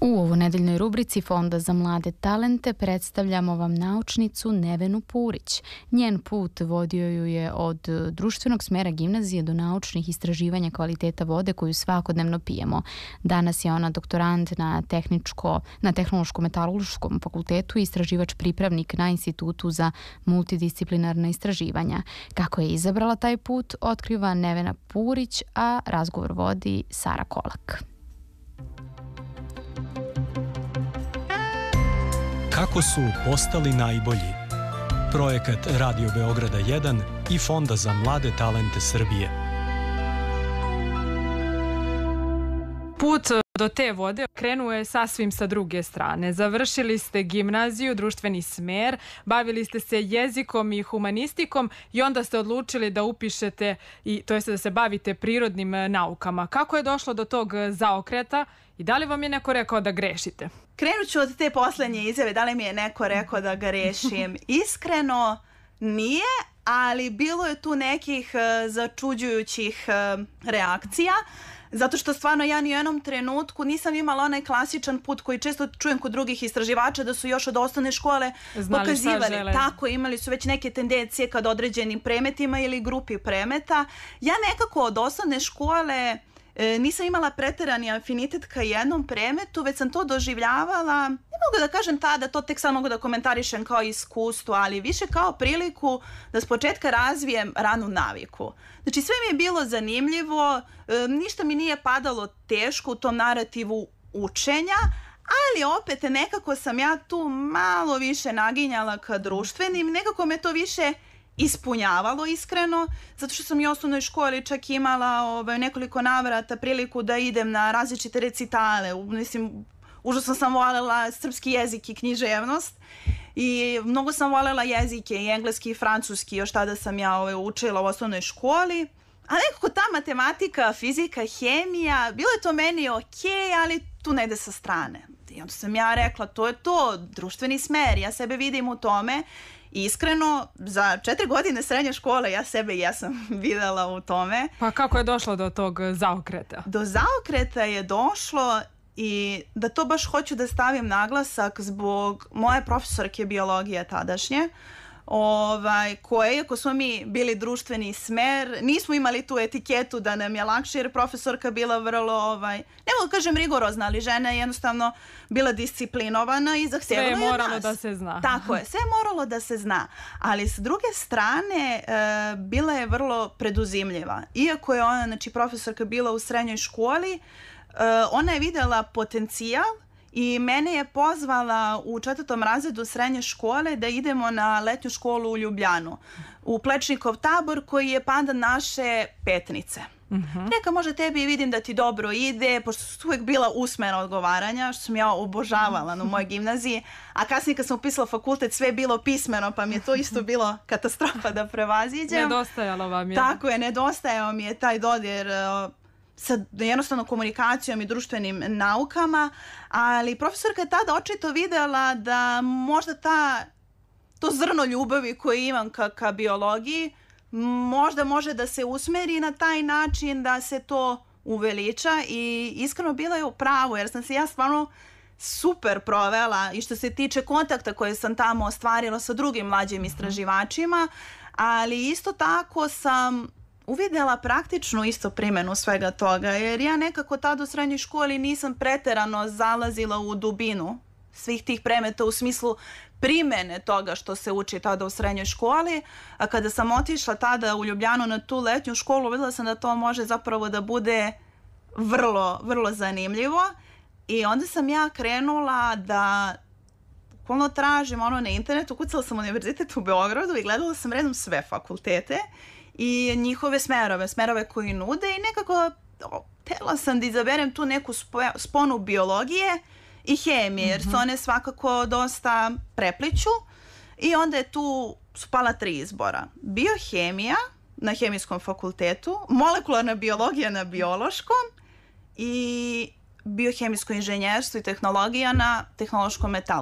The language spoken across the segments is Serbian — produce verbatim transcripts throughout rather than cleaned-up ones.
U ovonedeljnoj rubrici Fonda za mlade talente predstavljamo vam naučnicu Nevenu Purić. Njen put vodio ju je od društvenog smera gimnazije do naučnih istraživanja kvaliteta vode koju svakodnevno pijemo. Danas je ona doktorant na, tehničko, na Tehnološko-metalurškom fakultetu i istraživač pripravnik na Institutu za multidisciplinarna istraživanja. Kako je izabrala taj put, otkriva Nevena Purić, a razgovor vodi Sara Kolak. Kako su postali najbolji? Projekat Radio Beograda jedan i Fonda za mlade talente Srbije. Put do te vode krenuo je sasvim sa druge strane. Završili ste gimnaziju, društveni smer, bavili ste se jezikom i humanistikom i onda ste odlučili da upišete, i, to jest da se bavite prirodnim naukama. Kako je došlo do tog zaokreta i da li vam je neko rekao da grešite? Krenut ću od te poslednje izjave, da li mi je neko rekao da grešim. Iskreno nije, ali bilo je tu nekih uh, začuđujućih uh, reakcija. Zato što stvarno ja ni u jednom trenutku nisam imala onaj klasičan put koji često čujem kod drugih istraživača da su još od osnovne škole znali pokazivali. Tako, imali su već neke tendencije kad određenim premetima ili grupi premeta. Ja nekako od osnovne škole e, nisam imala preterani afinitet ka jednom premetu, već sam to doživljavala, ne mogu da kažem tada, to tek sad mogu da komentarišem kao iskustvo, ali više kao priliku da s početka razvijem ranu naviku. Znači sve mi je bilo zanimljivo, e, ništa mi nije padalo teško u tom narativu učenja, ali opet nekako sam ja tu malo više naginjala ka društvenim, nekako me to više ispunjavalo iskreno, zato što sam i u osnovnoj školi čak imala ovaj, nekoliko navrata priliku da idem na različite recitale, mislim, užasno sam voljela srpski jezik i književnost i mnogo sam voljela jezike i engleski i francuski, još tada sam ja ovaj, učila u osnovnoj školi, a nekako ta matematika, fizika, hemija, bilo je to meni ok, ali tu negde sa strane. I onda sam ja rekla, to je to, društveni smer, ja sebe vidim u tome. Iskreno, za četiri godine srednje škole ja sebe jesam videla u tome. Pa kako je došlo do tog zaokreta? Do zaokreta je došlo i da to baš hoću da stavim naglasak zbog moje profesorke biologije tadašnje, ovaj, koje, ako smo mi bili društveni smer, nismo imali tu etiketu da nam je lakše, jer profesorka bila vrlo, ovaj, ne mogu kažem rigorozna, ali žena je jednostavno bila disciplinovana i zahtjevala je sve je moralo nas. Da se zna. Tako je, sve je moralo da se zna, ali s druge strane e, bila je vrlo preduzimljiva. Iako je ona, znači profesorka bila u srednjoj školi, e, ona je videla potencijal i mene je pozvala u četvrtom razredu srednje škole da idemo na letnju školu u Ljubljanu, u Plečnikov tabor koji je pandan naše Petnice. Uh-huh. Reka, može tebi, vidim da ti dobro ide, pošto su uvijek bila usmena odgovaranja, što sam ja obožavala na mojoj gimnaziji, a kasnije kad sam upisala fakultet sve je bilo pismeno, pa mi je to isto bilo katastrofa da prevaziđem. Nedostajalo vam je. Tako je, nedostajao mi je taj dodir sa jednostavno komunikacijom i društvenim naukama, ali profesorka je tada očito videla da možda ta, to zrno ljubavi koje imam ka, ka biologiji možda može da se usmeri na taj način da se to uveliča i iskreno bila je u pravu, jer sam se ja stvarno super provela i što se tiče kontakta koje sam tamo ostvarila sa drugim mlađim istraživačima, ali isto tako sam uvidjela praktičnu isto primjenu svega toga, jer ja nekako tada u srednjoj školi nisam preterano zalazila u dubinu svih tih predmeta u smislu primjene toga što se uči tada u srednjoj školi, a kada sam otišla tada u Ljubljanu na tu letnju školu, vidjela sam da to može zapravo da bude vrlo, vrlo zanimljivo i onda sam ja krenula da bukvalno tražim ono na internetu, kucala sam univerzitet u Beogradu i gledala sam redom sve fakultete i njihove smerove, smerove koji nude i nekako htjela sam da izaberem tu neku sponu biologije i hemije, jer su one svakako dosta prepliću i onda je tu su pala tri izbora. Biohemija na hemijskom fakultetu, molekularna biologija na biološkom i biohemijsko inženjerstvo i tehnologija na tehnološkom metalurškom.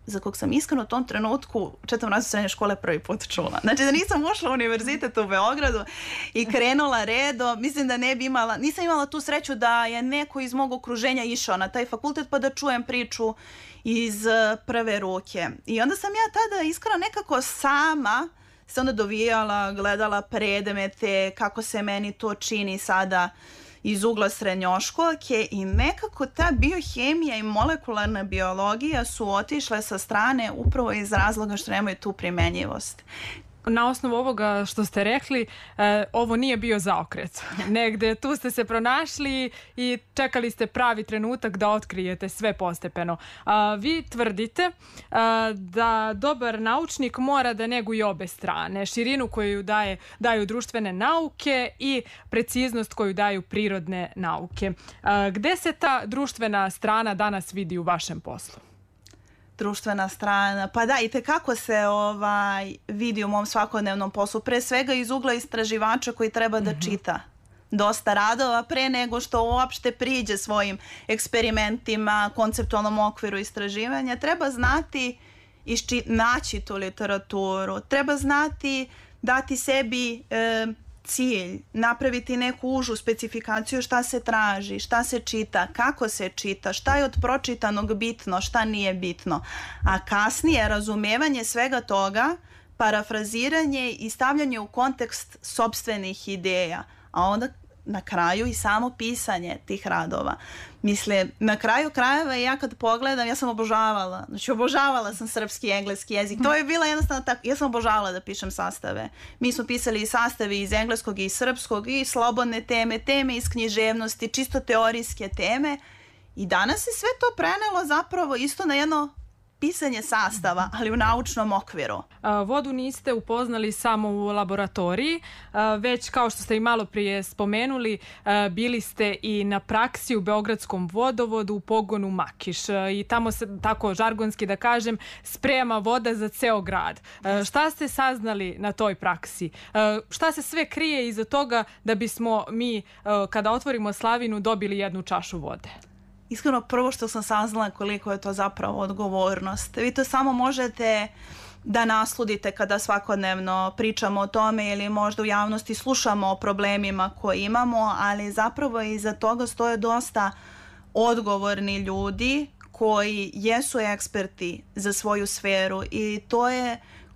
za kog sam iskreno u tom trenutku u četvrtom razredu srednje škole prvi put čula. Znači da nisam ušla u univerzitet u Beogradu i krenula redom, mislim da ne bi imala, nisam imala tu sreću da je neko iz mog okruženja išao na taj fakultet pa da čujem priču iz prve ruke. I onda sam ja tada iskreno nekako sama se onda dovijala, gledala predmete, kako se meni to čini sada iz ugla srednjoškolke i nekako ta biohemija i molekularna biologija su otišle sa strane upravo iz razloga što nemaju tu primenjivost. Na osnovu ovoga što ste rekli, eh, ovo nije bio zaokret. Negde tu ste se pronašli i čekali ste pravi trenutak da otkrijete sve postepeno. A, vi tvrdite a, da dobar naučnik mora da neguje obe strane. Širinu koju daje, daju društvene nauke i preciznost koju daju prirodne nauke. A, gde se ta društvena strana danas vidi u vašem poslu? Društvena strana, pa da, i tekako se ovaj, vidi u mom svakodnevnom poslu, pre svega iz ugla istraživača koji treba da čita dosta radova pre nego što uopšte priđe svojim eksperimentima, konceptualnom okviru istraživanja. Treba znati išči, naći tu literaturu, treba znati dati sebi e, cilj, napraviti neku užu specifikaciju šta se traži, šta se čita, kako se čita, šta je od pročitanog bitno, šta nije bitno. A kasnije razumevanje svega toga, parafraziranje i stavljanje u kontekst sopstvenih ideja, a onda na kraju i samo pisanje tih radova. Mislim, na kraju krajeva ja kad pogledam, ja sam obožavala, znači obožavala sam srpski i engleski jezik. To je bila jednostavno tako, ja sam obožavala da pišem sastave. Mi smo pisali i sastave iz engleskog i iz srpskog i slobodne teme, teme iz književnosti, čisto teorijske teme. I danas se sve to prenelo zapravo isto na jedno pisanje sastava, ali u naučnom okviru. A, vodu niste upoznali samo u laboratoriji, a, već kao što ste i malo prije spomenuli, a, bili ste i na praksi u Beogradskom vodovodu u pogonu Makiš a, i tamo se, tako žargonski da kažem, sprema voda za ceo grad. A, šta ste saznali na toj praksi? A, šta se sve krije iza toga da bismo mi, a, kada otvorimo slavinu, dobili jednu čašu vode? Iskreno, prvo što sam saznala koliko je to zapravo odgovornost. Vi to samo možete da nasludite kada svakodnevno pričamo o tome ili možda u javnosti slušamo o problemima koje imamo, ali zapravo iza toga stoje dosta odgovorni ljudi koji jesu eksperti za svoju sferu i to je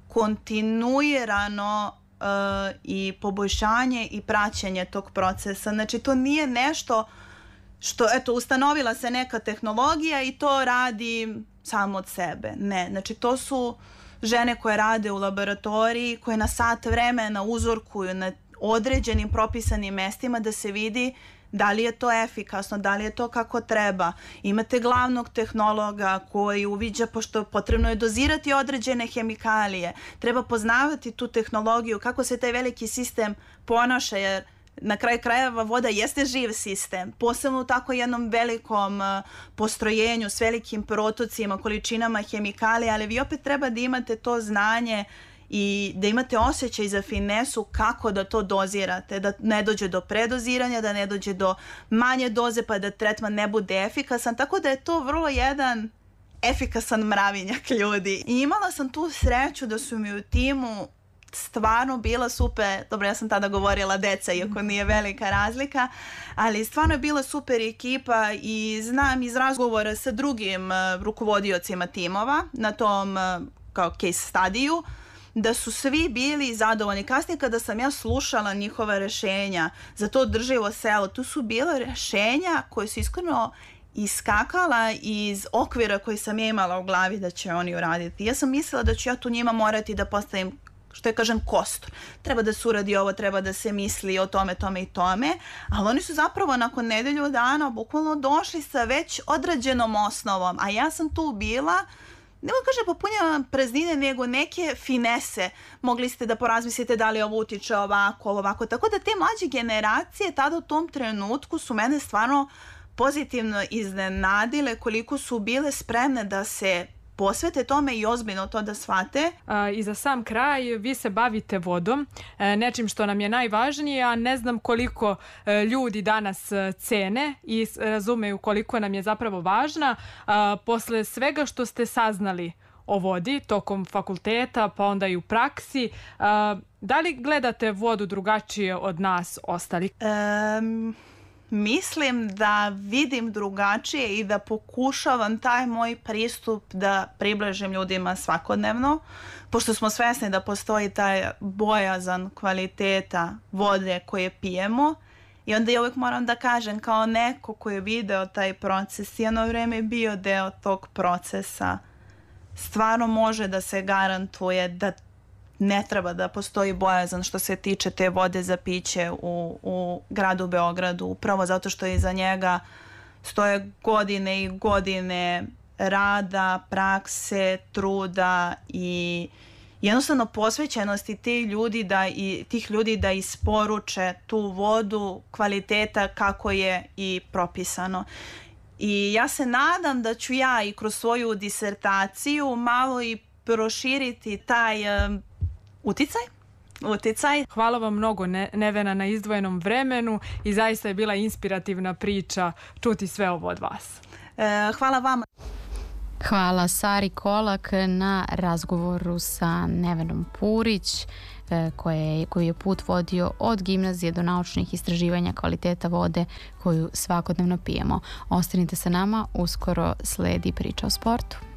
kontinuirano uh, i poboljšanje i praćenje tog procesa. Znači, to nije nešto što, eto, ustanovila se neka tehnologija i to radi samo od sebe. Ne, znači to su žene koje rade u laboratoriji, koje na sat vremena uzorkuju na određenim propisanim mestima da se vidi da li je to efikasno, da li je to kako treba. Imate glavnog tehnologa koji uviđa, pošto potrebno je dozirati određene hemikalije. Treba poznavati tu tehnologiju, kako se taj veliki sistem ponaša, jer na kraju krajeva voda jeste živ sistem, posebno u tako jednom velikom postrojenju s velikim protocima, količinama hemikalija, ali vi opet treba da imate to znanje i da imate osjećaj za finesu kako da to dozirate, da ne dođe do predoziranja, da ne dođe do manje doze pa da tretman ne bude efikasan, tako da je to vrlo jedan efikasan mravinjak ljudi. I imala sam tu sreću da su mi u timu stvarno bila super, dobro, ja sam tada govorila deca, iako nije velika razlika, ali stvarno je bila super ekipa i znam iz razgovora sa drugim uh, rukovodiocima timova na tom uh, kao case studiju, da su svi bili zadovoljni. Kasnije kada sam ja slušala njihova rešenja za to održivo selo, tu su bila rešenja koje su iskreno iskakala iz okvira koji sam ja imala u glavi da će oni uraditi. Ja sam mislila da ću ja tu njima morati da postavim, što je kažem, kostur. Treba da se uradi ovo, treba da se misli o tome, tome i tome, ali oni su zapravo nakon nedelju dana bukvalno došli sa već odrađenom osnovom, a ja sam tu bila, ne mogu kaže popunjava praznine, nego neke finese. Mogli ste da porazmislite da li ovo utiče ovako, ovako, tako da te mlađe generacije tada u tom trenutku su mene stvarno pozitivno iznenadile koliko su bile spremne da se posvete tome i ozbiljno to da shvate. A, I za sam kraj, vi se bavite vodom, e, nečim što nam je najvažnije, a ne znam koliko e, ljudi danas cene i razumeju koliko nam je zapravo važna. A, posle svega što ste saznali o vodi tokom fakulteta, pa onda i u praksi. Da li gledate vodu drugačije od nas ostali? Um, mislim da vidim drugačije i da pokušavam taj moj pristup da približim ljudima svakodnevno, pošto smo svesni da postoji taj bojazan kvaliteta vode koje pijemo. I onda ja uvijek moram da kažem, kao neko koji je video taj proces i jedno vrijeme bio deo tog procesa, stvarno može da se garantuje da ne treba da postoji bojazan što se tiče te vode za piće u, u gradu Beogradu, upravo zato što iza njega stoje godine i godine rada, prakse, truda i jednostavno posvećenosti tih ljudi da i tih ljudi da isporuče tu vodu kvaliteta kako je i propisano. I ja se nadam da ću ja i kroz svoju disertaciju malo i proširiti taj um, uticaj. Uticaj. Hvala vam mnogo, Nevena, na izdvojenom vremenu i zaista je bila inspirativna priča čuti sve ovo od vas. E, hvala vama. Hvala Sari Kolak na razgovoru sa Nevenom Purić, koje, koji je put vodio od gimnazije do naučnih istraživanja kvaliteta vode koju svakodnevno pijemo. Ostanite sa nama, uskoro sledi priča o sportu.